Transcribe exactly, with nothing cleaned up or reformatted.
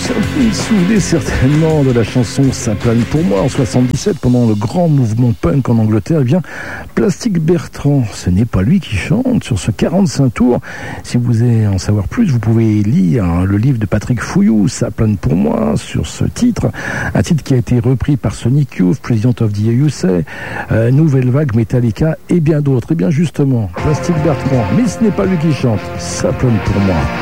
vous vous souvenez certainement de la chanson Ça plane pour moi en soixante-dix-sept pendant le grand mouvement punk en Angleterre. Eh bien, Plastique Bertrand, ce n'est pas lui qui chante sur ce quarante-cinq tours. Si vous voulez en savoir plus, vous pouvez lire le livre de Patrick Fouillou, Ça plane pour moi, sur ce titre. Un titre qui a été repris par Sonic Youth, President of the U S A, euh, Nouvelle Vague, Metallica et bien d'autres. Et bien justement, Plastique Bertrand, mais ce n'est pas lui qui chante, Ça plane pour moi.